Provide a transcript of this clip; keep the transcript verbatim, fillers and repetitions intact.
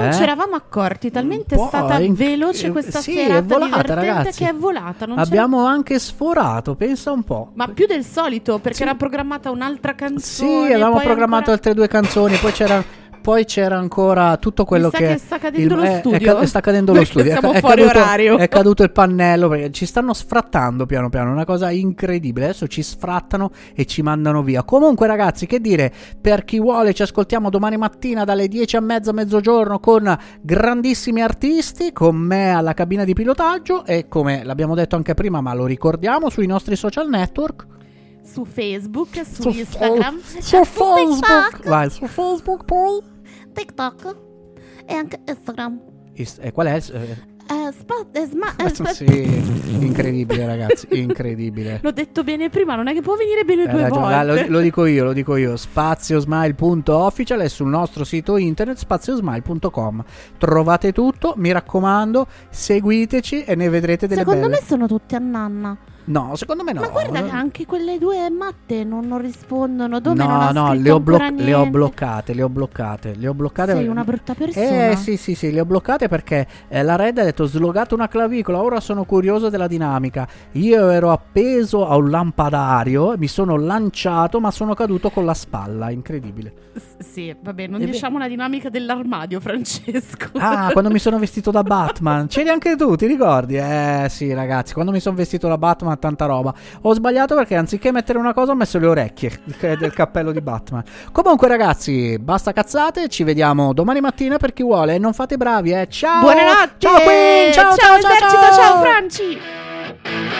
non eh? ci eravamo accorti, talmente è stata Poi, veloce questa sì, serata è volata, divertente ragazzi. che è volata. Non Abbiamo c'era... anche sforato, pensa un po'. Ma più del solito, perché Sì. era programmata un'altra canzone. Sì, avevamo poi programmato ancora... altre due canzoni, poi c'era... Poi c'era ancora tutto quello Mi sa che, che sta cadendo lo è, studio. È, è sta cadendo lo Perché studio. È, siamo è fuori caduto, orario. È caduto il pannello perché ci stanno sfrattando piano piano. Una cosa incredibile. Adesso ci sfrattano e ci mandano via. Comunque, ragazzi, che dire, per chi vuole, ci ascoltiamo domani mattina dalle dieci e mezza a mezzogiorno con grandissimi artisti, con me alla cabina di pilotaggio. E come l'abbiamo detto anche prima, ma lo ricordiamo, sui nostri social network. Su Facebook, su, Su Instagram, Su Facebook. Vai, su Facebook poi. TikTok e anche Instagram. Is- eh, qual è? il- eh, Eh, spa- eh, sma- eh, spa- Sì, incredibile, ragazzi, incredibile. L'ho detto bene prima, non è che può venire bene Hai due ragione, volte. lo, lo dico io, lo dico io. Spaziosmile punto official è sul nostro sito internet spaziosmile punto com. Trovate tutto, mi raccomando, seguiteci e ne vedrete delle Secondo belle. me sono tutti a nanna. No, secondo me no. Ma guarda che anche quelle due matte non, non rispondono. Dove No, non ha no, scritto le ho, ancora bloc- le ho niente. bloccate, le ho bloccate, le ho bloccate. Sei perché- una brutta persona. Eh sì sì sì, le ho bloccate perché eh, la Red ha detto slogato una clavicola, ora sono curioso della dinamica. Io ero appeso a un lampadario, mi sono lanciato ma sono caduto con la spalla, incredibile. S- sì, vabbè, non E beh- diciamo la dinamica dell'armadio, Francesco. Ah, quando mi sono vestito da Batman, c'eri anche tu, ti ricordi? Eh sì ragazzi, quando mi sono vestito da Batman tanta roba. Ho sbagliato perché anziché mettere una cosa ho messo le orecchie del cappello di Batman. Comunque ragazzi, basta cazzate, ci vediamo domani mattina per chi vuole. Non fate bravi, eh. Ciao! Buonanotte! Ciao Queen! Ciao, ciao, ciao, esercito, ciao! ciao Franci!